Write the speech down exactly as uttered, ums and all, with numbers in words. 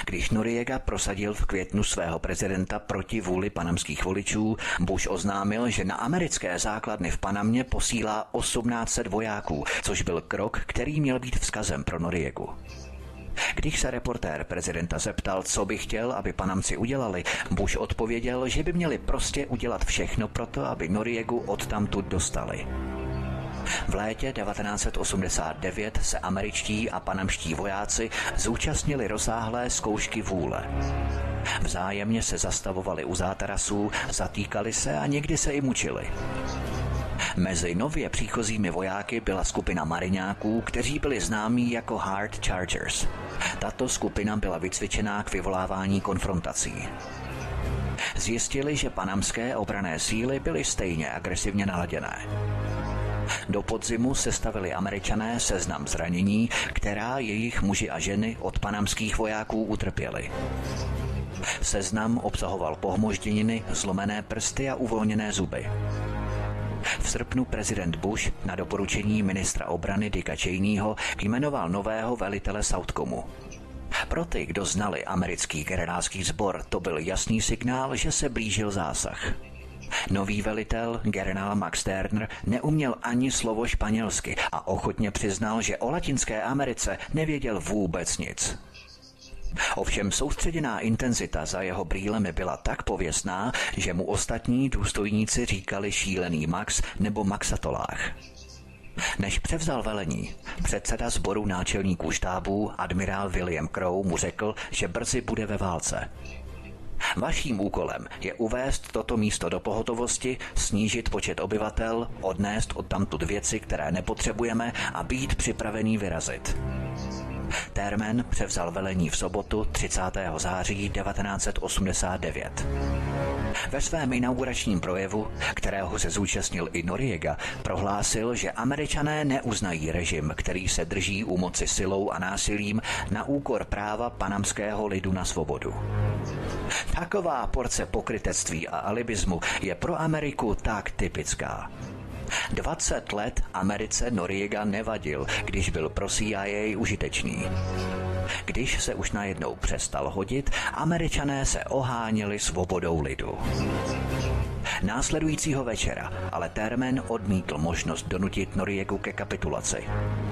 Když Noriega prosadil v květnu svého prezidenta proti vůli panamských voličů, Bush oznámil, že na americké základny v Panamě posílá osmnáct set vojáků, což byl krok, který měl být vzkazem pro Noriegu. Když se reportér prezidenta zeptal, co by chtěl, aby Panamci udělali, Bush odpověděl, že by měli prostě udělat všechno proto, aby Noriegu odtamtud dostali. V létě devatenáct set osmdesát devět se američtí a panamští vojáci zúčastnili rozsáhlé zkoušky vůle. Vzájemně se zastavovali u zátarasů, zatýkali se a někdy se i mučili. Mezi nově příchozími vojáky byla skupina mariňáků, kteří byli známí jako Hard Chargers. Tato skupina byla vycvičená k vyvolávání konfrontací. Zjistili, že panamské obranné síly byly stejně agresivně naladěné. Do podzimu sestavili Američané seznam zranění, která jejich muži a ženy od panamských vojáků utrpěli. Seznam obsahoval pohmožděniny, zlomené prsty a uvolněné zuby. V srpnu prezident Bush na doporučení ministra obrany Dicka Cheneyho jmenoval nového velitele Southcomu. Pro ty, kdo znali americký generálský sbor, to byl jasný signál, že se blížil zásah. Nový velitel, generál Max Turner, neuměl ani slovo španělsky a ochotně přiznal, že o Latinské Americe nevěděl vůbec nic. Ovšem soustředěná intenzita za jeho brýlemi byla tak pověstná, že mu ostatní důstojníci říkali šílený Max nebo Maxatolách. Než převzal velení, předseda sboru náčelníků štábů admirál William Crowe mu řekl, že brzy bude ve válce. Vaším úkolem je uvést toto místo do pohotovosti, snížit počet obyvatel, odnést odtamtud věci, které nepotřebujeme a být připravený vyrazit. Thurman převzal velení v sobotu třicátého září devatenáct set osmdesát devět. Ve svém inauguračním projevu, kterého se zúčastnil i Noriega, prohlásil, že Američané neuznají režim, který se drží u moci silou a násilím na úkor práva panamského lidu na svobodu. Taková porce pokrytectví a alibismu je pro Ameriku tak typická. dvacet let Americe Noriega nevadil, když byl pro C I A užitečný. Když se už najednou přestal hodit, Američané se oháněli svobodou lidu. Následujícího večera ale Thurman odmítl možnost donutit Noriegu ke kapitulaci.